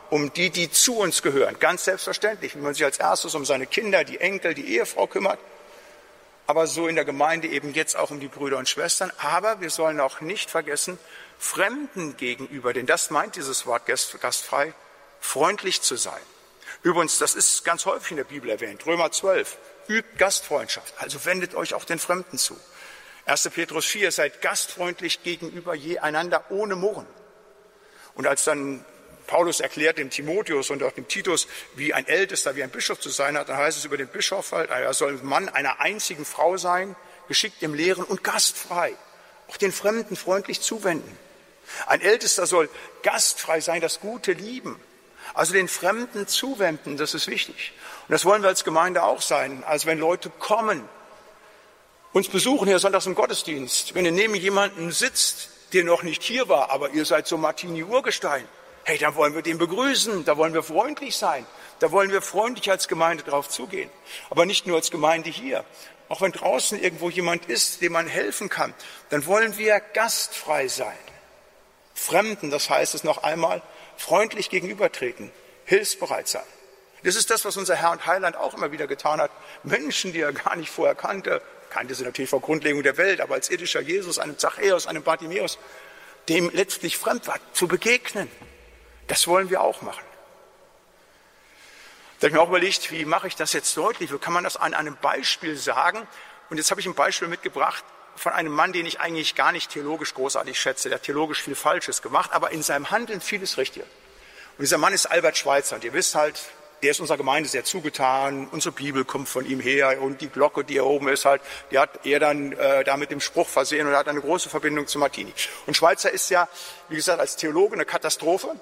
um die, die zu uns gehören. Ganz selbstverständlich, wie man sich als erstes um seine Kinder, die Enkel, die Ehefrau kümmert. Aber so in der Gemeinde eben jetzt auch um die Brüder und Schwestern. Aber wir sollen auch nicht vergessen, Fremden gegenüber, denn das meint dieses Wort gastfrei, freundlich zu sein. Übrigens, das ist ganz häufig in der Bibel erwähnt. Römer 12, übt Gastfreundschaft, also wendet euch auch den Fremden zu. 1. Petrus 4, seid gastfreundlich gegenüber je einander ohne Murren. Und als dann Paulus erklärt dem Timotheus und auch dem Titus, wie ein Ältester, wie ein Bischof zu sein hat, dann heißt es über den Bischof halt, er soll Mann einer einzigen Frau sein, geschickt im Lehren und gastfrei, auch den Fremden freundlich zuwenden. Ein Ältester soll gastfrei sein, das Gute lieben, also den Fremden zuwenden, das ist wichtig. Und das wollen wir als Gemeinde auch sein, also wenn Leute kommen, uns besuchen hier sonntags im Gottesdienst, wenn ihr neben jemanden sitzt, der noch nicht hier war, aber ihr seid so Martini-Urgestein, hey, dann wollen wir den begrüßen, da wollen wir freundlich sein, da wollen wir freundlich als Gemeinde drauf zugehen. Aber nicht nur als Gemeinde hier, auch wenn draußen irgendwo jemand ist, dem man helfen kann, dann wollen wir gastfrei sein. Fremden, das heißt es noch einmal, freundlich gegenübertreten, hilfsbereit sein. Das ist das, was unser Herr und Heiland auch immer wieder getan hat. Menschen, die er gar nicht vorher kannte sie natürlich vor Grundlegung der Welt, aber als irdischer Jesus, einem Zachäus, einem Bartimäus, dem letztlich fremd war, zu begegnen. Das wollen wir auch machen. Da habe ich mir auch überlegt, wie mache ich das jetzt deutlich? Wie kann man das an einem Beispiel sagen? Und jetzt habe ich ein Beispiel mitgebracht von einem Mann, den ich eigentlich gar nicht theologisch großartig schätze. Der hat theologisch viel Falsches gemacht, aber in seinem Handeln vieles Richtige. Und dieser Mann ist Albert Schweitzer. Und ihr wisst halt, der ist unserer Gemeinde sehr zugetan. Unsere Bibel kommt von ihm her. Und die Glocke, die hier oben ist halt, die hat er dann da mit dem Spruch versehen und hat eine große Verbindung zu Martini. Und Schweitzer ist ja, wie gesagt, als Theologe eine Katastrophe.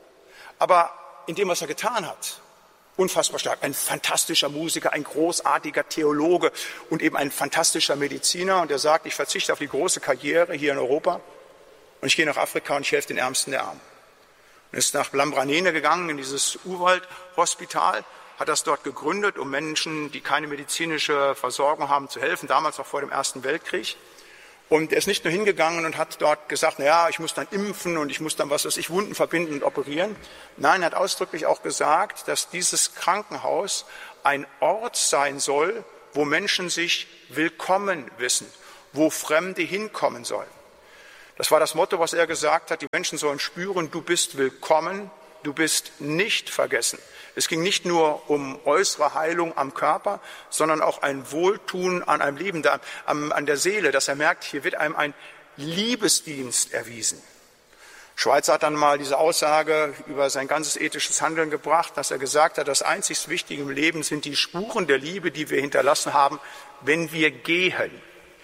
Aber in dem, was er getan hat, unfassbar stark. Ein fantastischer Musiker, ein großartiger Theologe und eben ein fantastischer Mediziner. Und er sagt, ich verzichte auf die große Karriere hier in Europa und ich gehe nach Afrika und ich helfe den Ärmsten der Armen. Und ist nach Lambanene gegangen, in dieses Urwaldhospital, hat das dort gegründet, um Menschen, die keine medizinische Versorgung haben, zu helfen, damals auch vor dem Ersten Weltkrieg. Und er ist nicht nur hingegangen und hat dort gesagt, naja, ich muss dann impfen und ich muss dann Wunden verbinden und operieren. Nein, er hat ausdrücklich auch gesagt, dass dieses Krankenhaus ein Ort sein soll, wo Menschen sich willkommen wissen, wo Fremde hinkommen sollen. Das war das Motto, was er gesagt hat. Die Menschen sollen spüren, du bist willkommen, du bist nicht vergessen. Es ging nicht nur um äußere Heilung am Körper, sondern auch ein Wohltun an einem Leben, an der Seele, dass er merkt, hier wird einem ein Liebesdienst erwiesen. Schweitzer hat dann mal diese Aussage über sein ganzes ethisches Handeln gebracht, dass er gesagt hat, das einzig Wichtige im Leben sind die Spuren der Liebe, die wir hinterlassen haben, wenn wir gehen.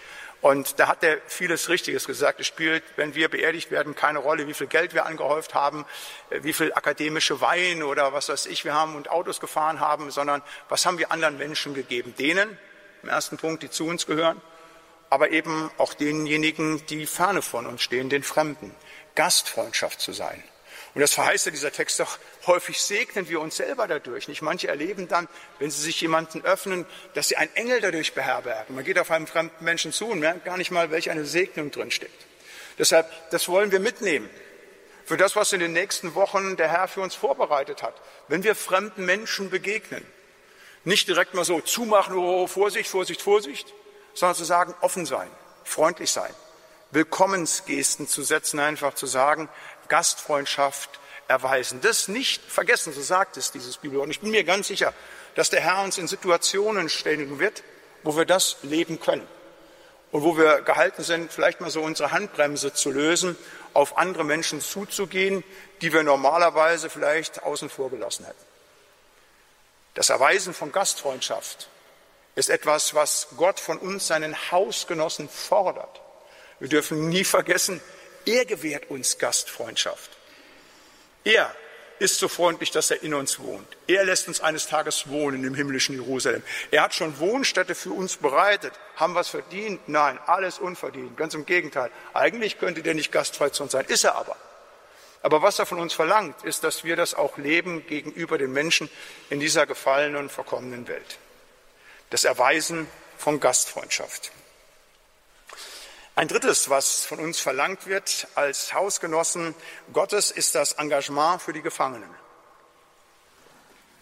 Und da hat er vieles Richtiges gesagt. Es spielt, wenn wir beerdigt werden, keine Rolle, wie viel Geld wir angehäuft haben, wie viel akademische Wein oder was weiß ich wir haben und Autos gefahren haben, sondern was haben wir anderen Menschen gegeben? Denen, im ersten Punkt, die zu uns gehören, aber eben auch denjenigen, die ferne von uns stehen, den Fremden. Gastfreundschaft zu sein. Und das verheißt ja dieser Text doch, häufig segnen wir uns selber dadurch. Nicht manche erleben dann, wenn sie sich jemanden öffnen, dass sie einen Engel dadurch beherbergen. Man geht auf einen fremden Menschen zu und merkt gar nicht mal, welche eine Segnung drinsteckt. Deshalb, das wollen wir mitnehmen. Für das, was in den nächsten Wochen der Herr für uns vorbereitet hat. Wenn wir fremden Menschen begegnen, nicht direkt mal so zumachen, oh, Vorsicht, Vorsicht, Vorsicht, sondern zu sagen, offen sein, freundlich sein, Willkommensgesten zu setzen, einfach zu sagen, Gastfreundschaft erweisen. Das nicht vergessen, so sagt es dieses Bibelwort. Und ich bin mir ganz sicher, dass der Herr uns in Situationen stellen wird, wo wir das leben können. Und wo wir gehalten sind, vielleicht mal so unsere Handbremse zu lösen, auf andere Menschen zuzugehen, die wir normalerweise vielleicht außen vor gelassen hätten. Das Erweisen von Gastfreundschaft ist etwas, was Gott von uns, seinen Hausgenossen, fordert. Wir dürfen nie vergessen, er gewährt uns Gastfreundschaft. Er ist so freundlich, dass er in uns wohnt. Er lässt uns eines Tages wohnen im himmlischen Jerusalem. Er hat schon Wohnstätte für uns bereitet. Haben wir es verdient? Nein, alles unverdient. Ganz im Gegenteil. Eigentlich könnte der nicht gastfrei zu uns sein, ist er aber. Aber was er von uns verlangt, ist, dass wir das auch leben gegenüber den Menschen in dieser gefallenen und verkommenen Welt. Das Erweisen von Gastfreundschaft. Ein drittes, was von uns verlangt wird als Hausgenossen Gottes, ist das Engagement für die Gefangenen.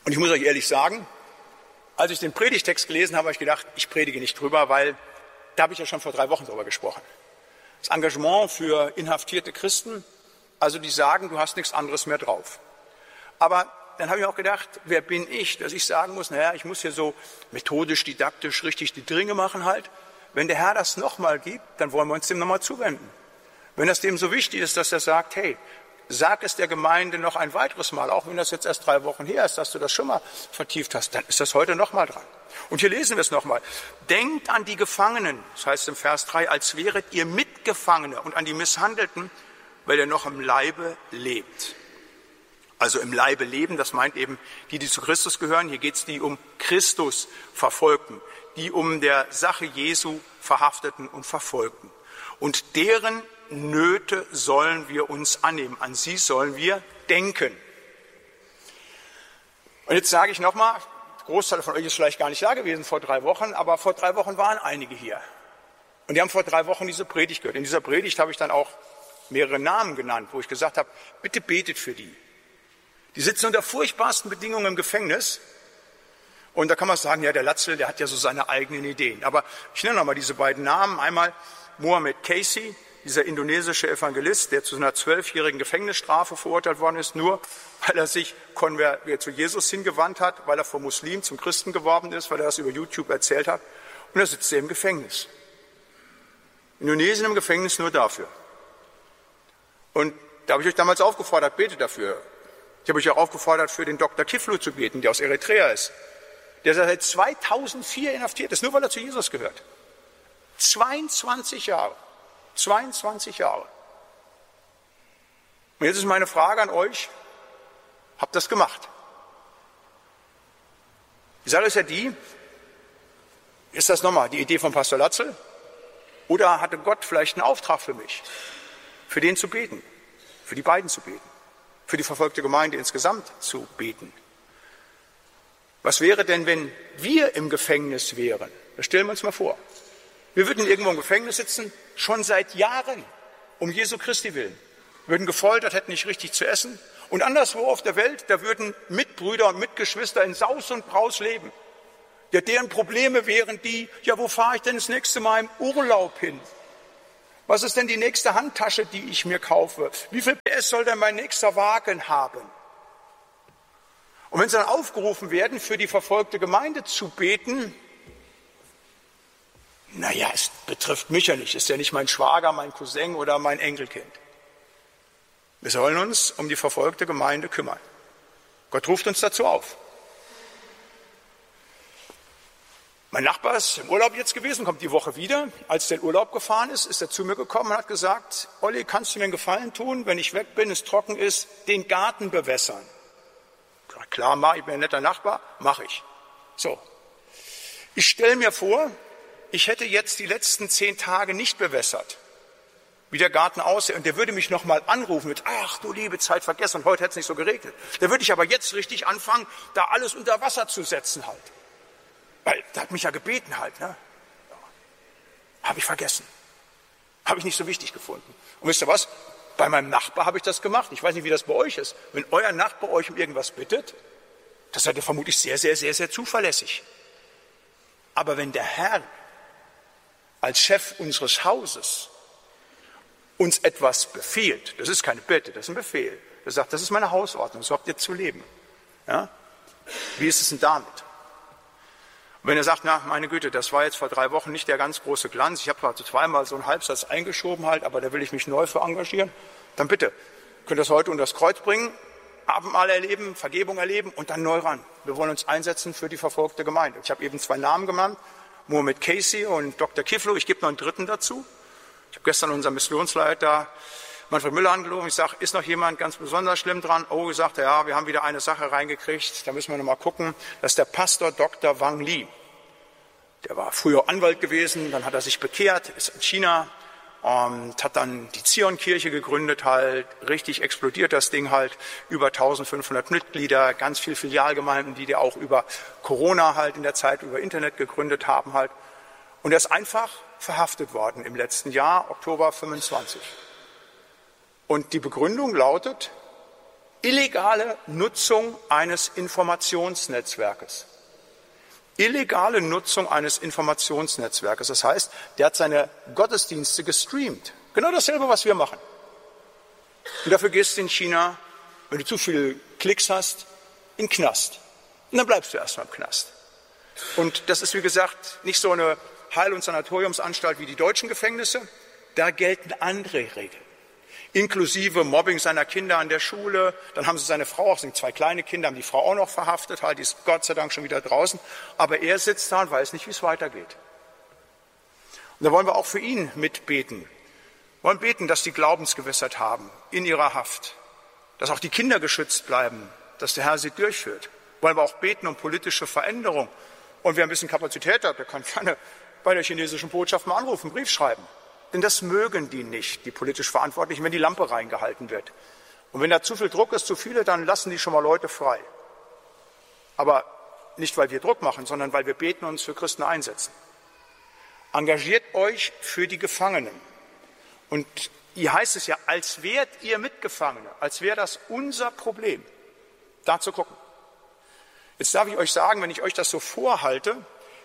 Und ich muss euch ehrlich sagen, als ich den Predigtext gelesen habe, habe ich gedacht, ich predige nicht drüber, weil da habe ich ja schon vor 3 Wochen drüber gesprochen. Das Engagement für inhaftierte Christen, also die sagen, du hast nichts anderes mehr drauf. Aber dann habe ich auch gedacht, wer bin ich, dass ich sagen muss, naja, ich muss hier so methodisch, didaktisch richtig die Dinge machen halt. Wenn der Herr das nochmal gibt, dann wollen wir uns dem nochmal zuwenden. Wenn das dem so wichtig ist, dass er sagt, hey, sag es der Gemeinde noch ein weiteres Mal, auch wenn das jetzt erst 3 Wochen her ist, dass du das schon mal vertieft hast, dann ist das heute nochmal dran. Und hier lesen wir es nochmal. Denkt an die Gefangenen, das heißt im Vers 3, als wäret ihr Mitgefangene, und an die Misshandelten, weil ihr noch im Leibe lebt. Also im Leibe leben, das meint eben die zu Christus gehören. Hier geht es die um Christus Verfolgten, die um der Sache Jesu Verhafteten und Verfolgten. Und deren Nöte sollen wir uns annehmen, an sie sollen wir denken. Und jetzt sage ich nochmal, der Großteil von euch ist vielleicht gar nicht da gewesen vor 3 Wochen, aber vor 3 Wochen waren einige hier. Und die haben vor 3 Wochen diese Predigt gehört. In dieser Predigt habe ich dann auch mehrere Namen genannt, wo ich gesagt habe, bitte betet für die. Die sitzen unter furchtbarsten Bedingungen im Gefängnis. Und da kann man sagen, ja, der Latzel, der hat ja so seine eigenen Ideen. Aber ich nenne nochmal diese beiden Namen. Einmal Mohamed Casey, dieser indonesische Evangelist, der zu einer 12-jährigen Gefängnisstrafe verurteilt worden ist, nur weil er sich zu Jesus hingewandt hat, weil er vom Muslim zum Christen geworden ist, weil er das über YouTube erzählt hat. Und da sitzt er im Gefängnis. Indonesien im Gefängnis nur dafür. Und da habe ich euch damals aufgefordert, betet dafür. Ich habe euch auch aufgefordert, für den Dr. Kiflu zu beten, der aus Eritrea ist. Der seit 2004 inhaftiert ist, nur weil er zu Jesus gehört. 22 Jahre. 22 Jahre. Und jetzt ist meine Frage an euch, habt ihr das gemacht? Die Sache ist ja die, ist das nochmal die Idee von Pastor Latzel? Oder hatte Gott vielleicht einen Auftrag für mich, für den zu beten, für die beiden zu beten, für die verfolgte Gemeinde insgesamt zu beten? Was wäre denn, wenn wir im Gefängnis wären? Das stellen wir uns mal vor. Wir würden irgendwo im Gefängnis sitzen, schon seit Jahren, um Jesu Christi willen. Wir würden gefoltert, hätten nicht richtig zu essen. Und anderswo auf der Welt, da würden Mitbrüder und Mitgeschwister in Saus und Braus leben. Ja, deren Probleme wären die, ja, wo fahre ich denn das nächste Mal im Urlaub hin? Was ist denn die nächste Handtasche, die ich mir kaufe? Wie viel PS soll denn mein nächster Wagen haben? Und wenn sie dann aufgerufen werden, für die verfolgte Gemeinde zu beten, naja, es betrifft mich ja nicht, ist ja nicht mein Schwager, mein Cousin oder mein Enkelkind. Wir sollen uns um die verfolgte Gemeinde kümmern. Gott ruft uns dazu auf. Mein Nachbar ist im Urlaub jetzt gewesen, kommt die Woche wieder. Als der in Urlaub gefahren ist, ist er zu mir gekommen und hat gesagt, Olli, kannst du mir einen Gefallen tun, wenn ich weg bin, es trocken ist, den Garten bewässern? Klar, ich bin ein netter Nachbar, mache ich. So, ich stelle mir vor, ich hätte jetzt die letzten 10 Tage nicht bewässert, wie der Garten aussieht, und der würde mich nochmal anrufen mit, ach du liebe Zeit, vergessen, und heute hätte es nicht so geregnet. Da würde ich aber jetzt richtig anfangen, da alles unter Wasser zu setzen halt. Weil, der hat mich ja gebeten halt, ne? Ja. Habe ich vergessen. Habe ich nicht so wichtig gefunden. Und wisst ihr was? Bei meinem Nachbar habe ich das gemacht. Ich weiß nicht, wie das bei euch ist. Wenn euer Nachbar euch um irgendwas bittet, das seid ihr vermutlich sehr, sehr, sehr, sehr zuverlässig. Aber wenn der Herr als Chef unseres Hauses uns etwas befiehlt, das ist keine Bitte, das ist ein Befehl. Er sagt, das ist meine Hausordnung, so habt ihr zu leben. Ja? Wie ist es denn damit? Und wenn er sagt, na, meine Güte, das war jetzt vor 3 Wochen nicht der ganz große Glanz, ich habe zwar 2-mal so einen Halbsatz eingeschoben halt, aber da will ich mich neu für engagieren, dann bitte, könnt ihr das heute unter das Kreuz bringen, Abendmahl erleben, Vergebung erleben und dann neu ran. Wir wollen uns einsetzen für die verfolgte Gemeinde. Ich habe eben 2 Namen genannt, Mohamed Casey und Dr. Kiflu, ich gebe noch einen dritten dazu. Ich habe gestern unseren Missionsleiter Manfred Müller angerufen, ich sage, ist noch jemand ganz besonders schlimm dran? Oh, gesagt, ja, wir haben wieder eine Sache reingekriegt, da müssen wir noch mal gucken. Das ist der Pastor Dr. Wang Li. Der war früher Anwalt gewesen, dann hat er sich bekehrt, ist in China und hat dann die Zion-Kirche gegründet halt, richtig explodiert das Ding halt, über 1500 Mitglieder, ganz viele Filialgemeinden, die auch über Corona halt in der Zeit über Internet gegründet haben halt. Und er ist einfach verhaftet worden im letzten Jahr, Oktober 25. Und die Begründung lautet, illegale Nutzung eines Informationsnetzwerkes. Illegale Nutzung eines Informationsnetzwerkes. Das heißt, der hat seine Gottesdienste gestreamt. Genau dasselbe, was wir machen. Und dafür gehst du in China, wenn du zu viele Klicks hast, in den Knast. Und dann bleibst du erstmal im Knast. Und das ist, wie gesagt, nicht so eine Heil- und Sanatoriumsanstalt wie die deutschen Gefängnisse. Da gelten andere Regeln. Inklusive Mobbing seiner Kinder an der Schule. Dann haben sie seine Frau, auch sind 2 kleine Kinder, haben die Frau auch noch verhaftet, halt, die ist Gott sei Dank schon wieder draußen. Aber er sitzt da und weiß nicht, wie es weitergeht. Und da wollen wir auch für ihn mitbeten. Wir wollen beten, dass die Glaubensgewissheit haben in ihrer Haft. Dass auch die Kinder geschützt bleiben, dass der Herr sie durchführt. Wollen wir auch beten um politische Veränderung. Und wer ein bisschen Kapazität hat, der kann gerne bei der chinesischen Botschaft mal anrufen, einen Brief schreiben. Denn das mögen die nicht, die politisch Verantwortlichen, wenn die Lampe reingehalten wird. Und wenn da zu viel Druck ist, zu viele, dann lassen die schon mal Leute frei. Aber nicht, weil wir Druck machen, sondern weil wir beten und uns für Christen einsetzen. Engagiert euch für die Gefangenen. Und hier heißt es ja, als wärt ihr Mitgefangene, als wäre das unser Problem, da zu gucken. Jetzt darf ich euch sagen, wenn ich euch das so vorhalte,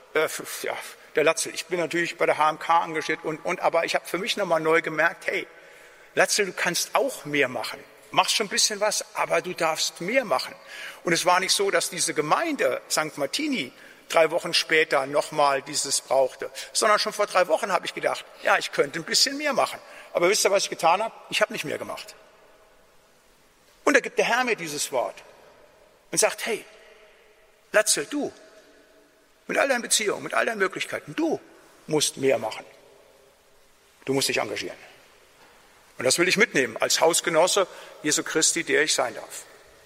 der Latzel, ich bin natürlich bei der HMK engagiert aber ich habe für mich nochmal neu gemerkt, hey, Latzel, du kannst auch mehr machen. Machst schon ein bisschen was, aber du darfst mehr machen. Und es war nicht so, dass diese Gemeinde St. Martini 3 Wochen später nochmal dieses brauchte, sondern schon vor 3 Wochen habe ich gedacht, ja, ich könnte ein bisschen mehr machen. Aber wisst ihr, was ich getan habe? Ich habe nicht mehr gemacht. Und da gibt der Herr mir dieses Wort und sagt, hey, Latzel, du, mit all deinen Beziehungen, mit all deinen Möglichkeiten, du musst mehr machen. Du musst dich engagieren. Und das will ich mitnehmen als Hausgenosse Jesu Christi, der ich sein darf.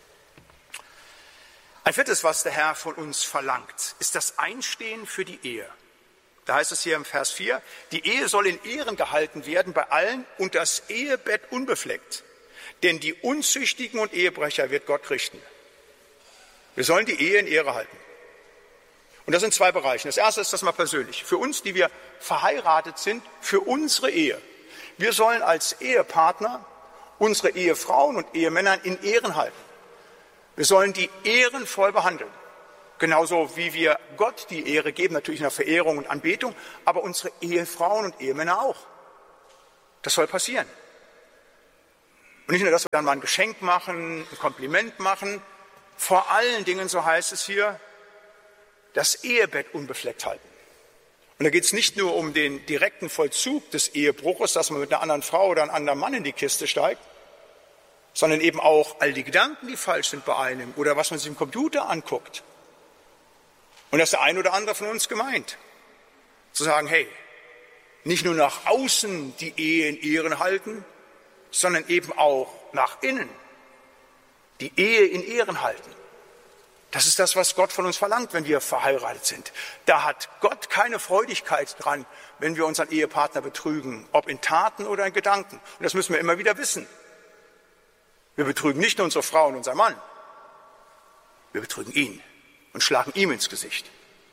Ein 4., was der Herr von uns verlangt, ist das Einstehen für die Ehe. Da heißt es hier im Vers 4, die Ehe soll in Ehren gehalten werden bei allen und das Ehebett unbefleckt. Denn die Unzüchtigen und Ehebrecher wird Gott richten. Wir sollen die Ehe in Ehre halten. Und das in 2 Bereichen. Das erste ist das mal persönlich. Für uns, die wir verheiratet sind, für unsere Ehe. Wir sollen als Ehepartner unsere Ehefrauen und Ehemänner in Ehren halten. Wir sollen die ehrenvoll behandeln. Genauso wie wir Gott die Ehre geben, natürlich in der Verehrung und Anbetung, aber unsere Ehefrauen und Ehemänner auch. Das soll passieren. Und nicht nur, dass wir dann mal ein Geschenk machen, ein Kompliment machen, vor allen Dingen, so heißt es hier, das Ehebett unbefleckt halten. Und da geht es nicht nur um den direkten Vollzug des Ehebruches, dass man mit einer anderen Frau oder einem anderen Mann in die Kiste steigt, sondern eben auch all die Gedanken, die falsch sind bei einem oder was man sich im Computer anguckt. Und das ist der ein oder andere von uns gemeint. Zu sagen, hey, nicht nur nach außen die Ehe in Ehren halten, sondern eben auch nach innen die Ehe in Ehren halten. Das ist das, was Gott von uns verlangt, wenn wir verheiratet sind. Da hat Gott keine Freudigkeit dran, wenn wir unseren Ehepartner betrügen, ob in Taten oder in Gedanken. Und das müssen wir immer wieder wissen. Wir betrügen nicht nur unsere Frau und unseren Mann, wir betrügen ihn und schlagen ihm ins Gesicht.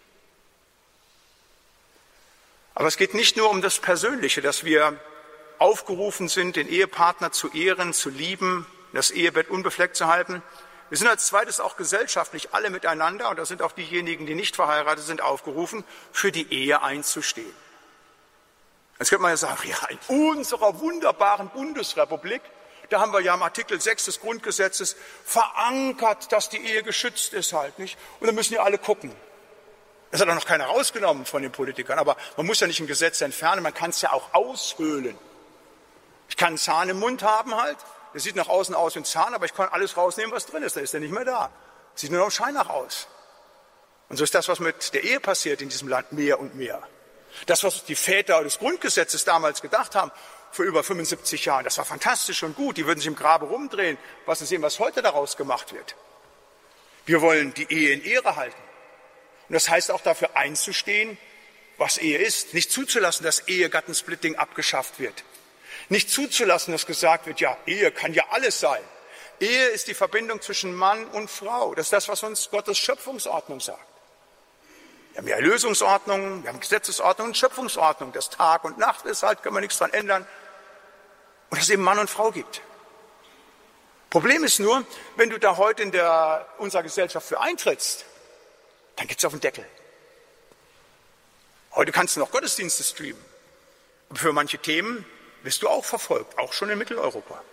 Aber es geht nicht nur um das Persönliche, dass wir aufgerufen sind, den Ehepartner zu ehren, zu lieben, das Ehebett unbefleckt zu halten. Wir sind als zweites auch gesellschaftlich alle miteinander, und da sind auch diejenigen, die nicht verheiratet sind, aufgerufen, für die Ehe einzustehen. Jetzt könnte man ja sagen, ja, in unserer wunderbaren Bundesrepublik, da haben wir ja im Artikel 6 des Grundgesetzes verankert, dass die Ehe geschützt ist halt, nicht? Und dann müssen ja alle gucken. Das hat auch noch keiner rausgenommen von den Politikern, aber man muss ja nicht ein Gesetz entfernen, man kann es ja auch aushöhlen. Ich kann einen Zahn im Mund haben halt, der sieht nach außen aus wie ein Zahn, aber ich kann alles rausnehmen, was drin ist, dann ist er nicht mehr da. Sieht nur noch Schein nach aus. Und so ist das, was mit der Ehe passiert in diesem Land, mehr und mehr. Das, was die Väter des Grundgesetzes damals gedacht haben, vor über 75 Jahren, das war fantastisch und gut, die würden sich im Grabe rumdrehen, was sie sehen, was heute daraus gemacht wird. Wir wollen die Ehe in Ehre halten. Und das heißt auch dafür einzustehen, was Ehe ist. Nicht zuzulassen, dass Ehegattensplitting abgeschafft wird. Nicht zuzulassen, dass gesagt wird, ja, Ehe kann ja alles sein. Ehe ist die Verbindung zwischen Mann und Frau. Das ist das, was uns Gottes Schöpfungsordnung sagt. Wir haben ja Erlösungsordnung, wir haben Gesetzesordnung und Schöpfungsordnung. Das Tag und Nacht ist halt, können wir nichts dran ändern. Und dass es eben Mann und Frau gibt. Problem ist nur, wenn du da heute in unserer Gesellschaft für eintrittst, dann gibt's auf den Deckel. Heute kannst du noch Gottesdienste streamen. Aber für manche Themen wirst du auch verfolgt, auch schon in Mitteleuropa.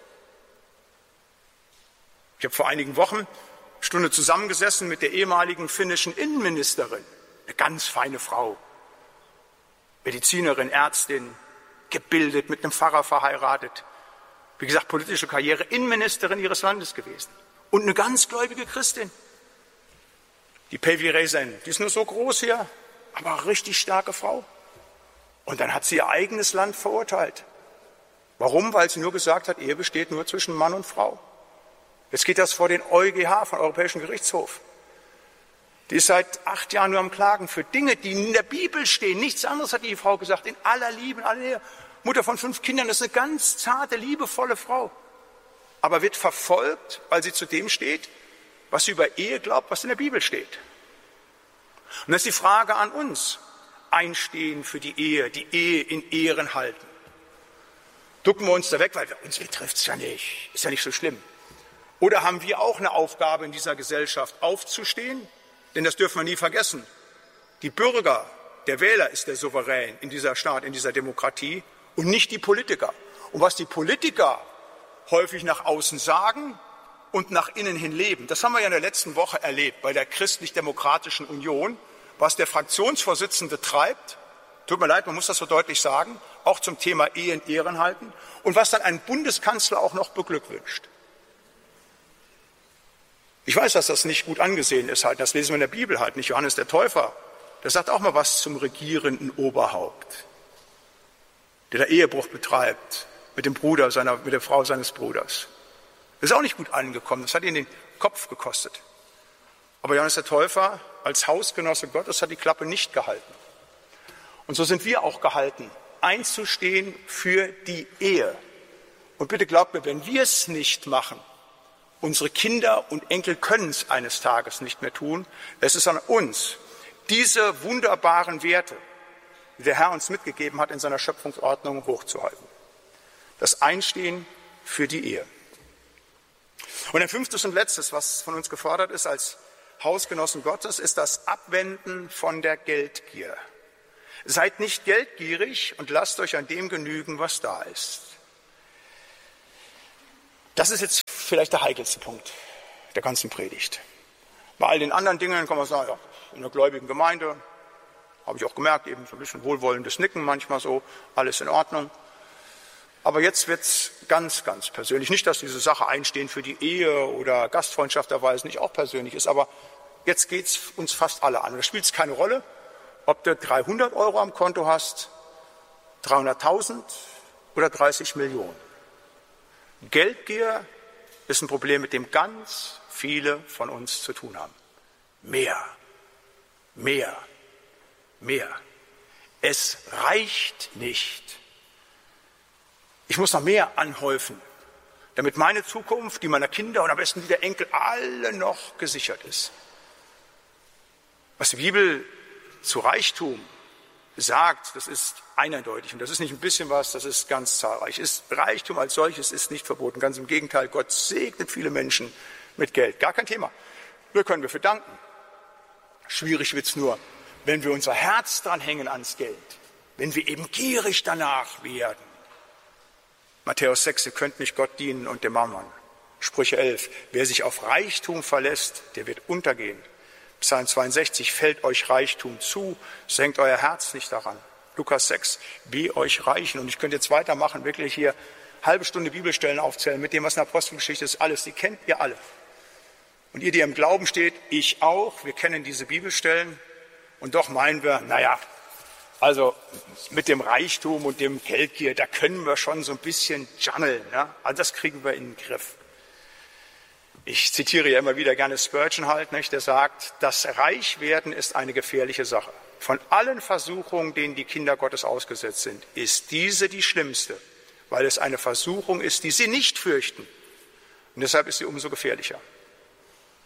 Ich habe vor einigen Wochen eine Stunde zusammengesessen mit der ehemaligen finnischen Innenministerin. Eine ganz feine Frau. Medizinerin, Ärztin, gebildet, mit einem Pfarrer verheiratet. Wie gesagt, politische Karriere, Innenministerin ihres Landes gewesen. Und eine ganz gläubige Christin. Die Päivi Räsänen, die ist nur so groß hier, aber eine richtig starke Frau. Und dann hat sie ihr eigenes Land verurteilt. Warum? Weil sie nur gesagt hat, Ehe besteht nur zwischen Mann und Frau. Jetzt geht das vor den EuGH, vom Europäischen Gerichtshof. Die ist seit 8 Jahren nur am Klagen für Dinge, die in der Bibel stehen. Nichts anderes hat die Frau gesagt, in aller Liebe, in aller Nähe. Mutter von 5 Kindern, das ist eine ganz zarte, liebevolle Frau. Aber wird verfolgt, weil sie zu dem steht, was sie über Ehe glaubt, was in der Bibel steht. Und das ist die Frage an uns. Einstehen für die Ehe in Ehren halten. Ducken wir uns da weg, weil uns betrifft es ja nicht, ist ja nicht so schlimm. Oder haben wir auch eine Aufgabe in dieser Gesellschaft aufzustehen? Denn das dürfen wir nie vergessen. Die Bürger, der Wähler ist der Souverän in dieser Staat, in dieser Demokratie und nicht die Politiker. Und was die Politiker häufig nach außen sagen und nach innen hin leben, das haben wir ja in der letzten Woche erlebt bei der Christlich-Demokratischen Union, was der Fraktionsvorsitzende treibt, tut mir leid, man muss das so deutlich sagen, auch zum Thema Ehe in Ehren halten und was dann ein Bundeskanzler auch noch beglückwünscht. Ich weiß, dass das nicht gut angesehen ist, das lesen wir in der Bibel halt, nicht Johannes der Täufer. Der sagt auch mal was zum regierenden Oberhaupt, der da Ehebruch betreibt mit dem Bruder mit der Frau seines Bruders. Das ist auch nicht gut angekommen, das hat ihn den Kopf gekostet. Aber Johannes der Täufer als Hausgenosse Gottes hat die Klappe nicht gehalten. Und so sind wir auch gehalten, einzustehen für die Ehe. Und bitte glaubt mir, wenn wir es nicht machen, unsere Kinder und Enkel können es eines Tages nicht mehr tun. Es ist an uns, diese wunderbaren Werte, die der Herr uns mitgegeben hat, in seiner Schöpfungsordnung hochzuhalten. Das Einstehen für die Ehe. Und ein 5. und letztes, was von uns gefordert ist als Hausgenossen Gottes, ist das Abwenden von der Geldgier. Seid nicht geldgierig und lasst euch an dem genügen, was da ist. Das ist jetzt vielleicht der heikelste Punkt der ganzen Predigt. Bei all den anderen Dingen kann man sagen, ja, in der gläubigen Gemeinde habe ich auch gemerkt, eben so ein bisschen wohlwollendes Nicken manchmal so, alles in Ordnung. Aber jetzt wird es ganz, ganz persönlich. Nicht, dass diese Sache Einstehen für die Ehe oder Gastfreundschaft erweisen nicht auch persönlich ist, aber jetzt geht es uns fast alle an. Da spielt es keine Rolle, ob du 300 Euro am Konto hast, 300.000 oder 30 Millionen. Geldgier ist ein Problem, mit dem ganz viele von uns zu tun haben. Mehr. Es reicht nicht. Ich muss noch mehr anhäufen, damit meine Zukunft, die meiner Kinder und am besten die der Enkel alle noch gesichert ist. Was die Bibel zu Reichtum sagt, das ist eindeutig und das ist nicht ein bisschen was, das ist ganz zahlreich. Reichtum als solches ist nicht verboten, ganz im Gegenteil, Gott segnet viele Menschen mit Geld, gar kein Thema. Nur können wir für danken. Schwierig wird es nur, wenn wir unser Herz dran hängen ans Geld, wenn wir eben gierig danach werden. Matthäus 6, ihr könnt nicht Gott dienen und dem Mammon. Sprüche 11, wer sich auf Reichtum verlässt, der wird untergehen. Psalm 62, fällt euch Reichtum zu, senkt euer Herz nicht daran. Lukas 6, weh euch Reichen. Und ich könnte jetzt weitermachen, wirklich hier halbe Stunde Bibelstellen aufzählen, mit dem, was in der Apostelgeschichte ist, alles, die kennt ihr alle. Und ihr, die im Glauben steht, ich auch, wir kennen diese Bibelstellen. Und doch meinen wir, also mit dem Reichtum und dem Geldgier, da können wir schon so ein bisschen channeln. Ja? Also das kriegen wir in den Griff. Ich zitiere ja immer wieder gerne Spurgeon halt, nicht? Der sagt, das Reichwerden ist eine gefährliche Sache. Von allen Versuchungen, denen die Kinder Gottes ausgesetzt sind, ist diese die schlimmste, weil es eine Versuchung ist, die sie nicht fürchten. Und deshalb ist sie umso gefährlicher.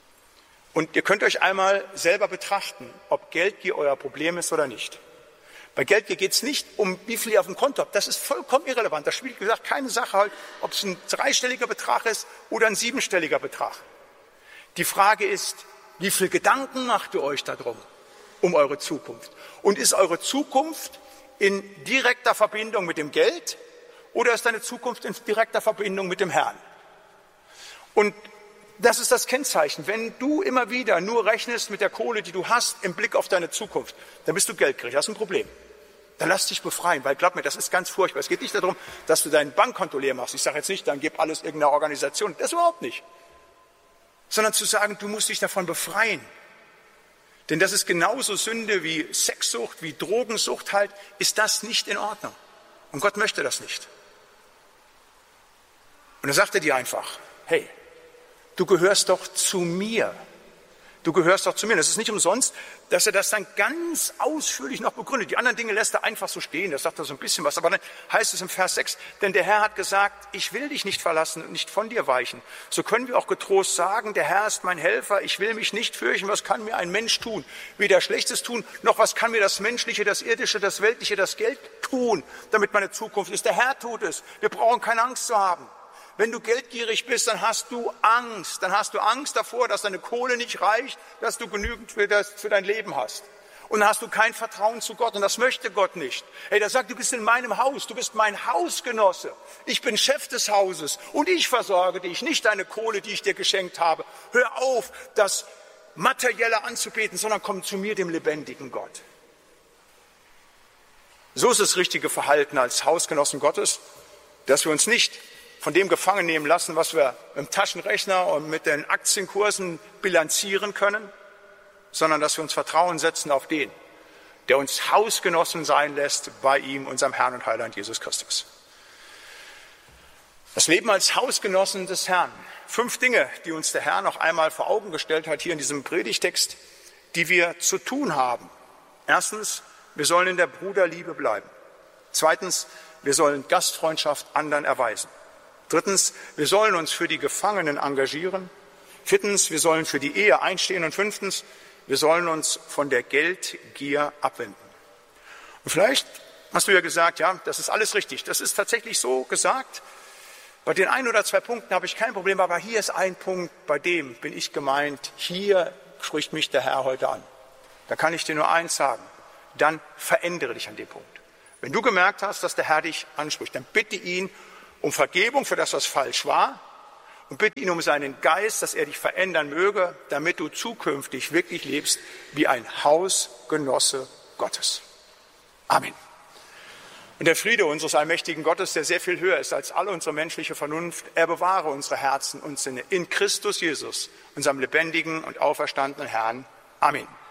Und ihr könnt euch einmal selber betrachten, ob Geldgier euer Problem ist oder nicht. Bei Geld geht es nicht um, wie viel ihr auf dem Konto habt. Das ist vollkommen irrelevant. Das spielt, wie gesagt, keine Sache, halt, ob es ein 3-stelliger Betrag ist oder ein 7-stelliger Betrag. Die Frage ist, wie viel Gedanken macht ihr euch darum, um eure Zukunft? Und ist eure Zukunft in direkter Verbindung mit dem Geld oder ist deine Zukunft in direkter Verbindung mit dem Herrn? Und das ist das Kennzeichen. Wenn du immer wieder nur rechnest mit der Kohle, die du hast, im Blick auf deine Zukunft, dann bist du geldgierig. Das ist ein Problem. Dann lass dich befreien, weil glaub mir, das ist ganz furchtbar. Es geht nicht darum, dass du dein Bankkonto leer machst. Ich sage jetzt nicht, dann gib alles irgendeiner Organisation. Das überhaupt nicht. Sondern zu sagen, du musst dich davon befreien. Denn das ist genauso Sünde wie Sexsucht, wie Drogensucht halt, ist das nicht in Ordnung. Und Gott möchte das nicht. Und dann sagt er dir einfach, hey, du gehörst doch zu mir. Du gehörst doch zu mir. Das ist nicht umsonst, dass er das dann ganz ausführlich noch begründet. Die anderen Dinge lässt er einfach so stehen. Da sagt er so ein bisschen was. Aber dann heißt es im Vers 6, denn der Herr hat gesagt, ich will dich nicht verlassen und nicht von dir weichen. So können wir auch getrost sagen, der Herr ist mein Helfer. Ich will mich nicht fürchten. Was kann mir ein Mensch tun? Weder Schlechtes tun, noch was kann mir das Menschliche, das Irdische, das Weltliche, das Geld tun, damit meine Zukunft ist. Der Herr tut es. Wir brauchen keine Angst zu haben. Wenn du geldgierig bist, dann hast du Angst. Dann hast du Angst davor, dass deine Kohle nicht reicht, dass du genügend für dein Leben hast. Und dann hast du kein Vertrauen zu Gott. Und das möchte Gott nicht. Hey, der sagt, du bist in meinem Haus. Du bist mein Hausgenosse. Ich bin Chef des Hauses. Und ich versorge dich, nicht deine Kohle, die ich dir geschenkt habe. Hör auf, das Materielle anzubeten, sondern komm zu mir, dem lebendigen Gott. So ist das richtige Verhalten als Hausgenossen Gottes, dass wir uns nicht von dem gefangen nehmen lassen, was wir im Taschenrechner und mit den Aktienkursen bilanzieren können, sondern dass wir uns Vertrauen setzen auf den, der uns Hausgenossen sein lässt bei ihm, unserem Herrn und Heiland Jesus Christus. Das Leben als Hausgenossen des Herrn. 5 Dinge, die uns der Herr noch einmal vor Augen gestellt hat, hier in diesem Predigtext, die wir zu tun haben. Erstens, wir sollen in der Bruderliebe bleiben. Zweitens, wir sollen Gastfreundschaft anderen erweisen. Drittens, wir sollen uns für die Gefangenen engagieren. Viertens, wir sollen für die Ehe einstehen. Und 5, wir sollen uns von der Geldgier abwenden. Und vielleicht hast du ja gesagt, ja, das ist alles richtig. Das ist tatsächlich so gesagt. Bei den 1 oder 2 Punkten habe ich kein Problem, aber hier ist ein Punkt, bei dem bin ich gemeint, hier spricht mich der Herr heute an. Da kann ich dir nur eins sagen, dann verändere dich an dem Punkt. Wenn du gemerkt hast, dass der Herr dich anspricht, dann bitte ihn um Vergebung für das, was falsch war, und bitte ihn um seinen Geist, dass er dich verändern möge, damit du zukünftig wirklich lebst wie ein Hausgenosse Gottes. Amen. Und der Friede unseres allmächtigen Gottes, der sehr viel höher ist als alle unsere menschliche Vernunft, er bewahre unsere Herzen und Sinne in Christus Jesus, unserem lebendigen und auferstandenen Herrn. Amen.